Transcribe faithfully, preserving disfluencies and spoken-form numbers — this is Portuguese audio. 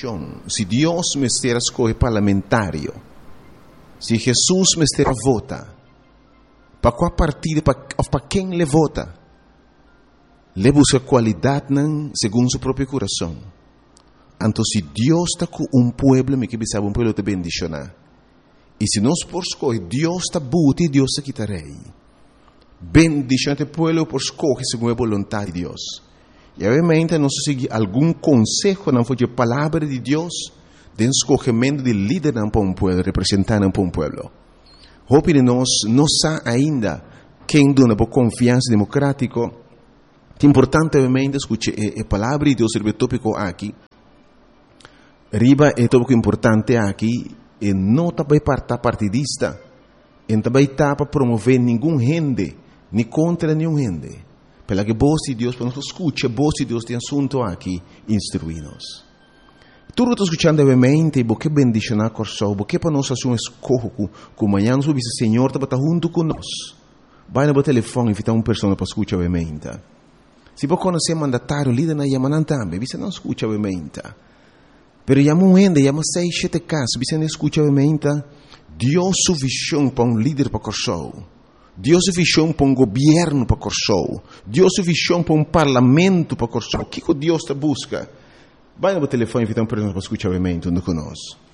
questão. Se Deus me estiver escolhe parlamentário, se Jesus me estiver vota, para qual partido, para quem ele vota, ele busca qualidade segundo seu próprio coração. Então, se Deus está com um povo, me que sabe um povo te bendicionar. E se nós por escolher, Deus está buti, Deus está quitarei. Bendicionar o povo por escolher segundo a vontade de Deus. E obviamente, nós seguir algum conselho, não foi a palavra de Deus, de escolhimento de líder para um povo, representante para um povo. Hope de nós não sabe ainda quem dona por confiança democrática. É importante, obviamente, escutar a palavra de Deus, o tópico aqui. Riba é tópico importante aqui, e não está para partidista, e não está para promover nenhum rende, nem contra nenhum rende. Pela que voz de Deus, para nós escutar a voz de Deus tem assunto aqui, instruir-nos. Tudo que estou escutando, obviamente, porque bendicionar a corção, porque para nós fazer um escorro, que amanhã nós ouvimos o Senhor está junto conosco. Vai no telefone e invitar uma pessoa para escutar, obviamente. Se você conhecer mandatário, líder na Yamanan também, você não escuta, obviamente. Pero chama um rende, chama seis, sete casos, você não escuta, obviamente. Deus sua visão para um líder para corção. Deus sua visão para um governo para corção. Deus sua visão para um parlamento para corção. O que Deus te busca? Vai no telefone e invitar uma pessoa para escutar, obviamente, junto conosco.